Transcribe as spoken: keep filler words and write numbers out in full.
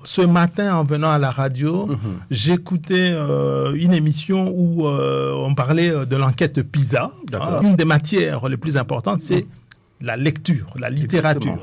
ce matin, en venant à la radio, mmh. j'écoutais euh, une émission où euh, on parlait de l'enquête PISA. Hein, une des matières les plus importantes, c'est mmh. la lecture, la littérature. Exactement.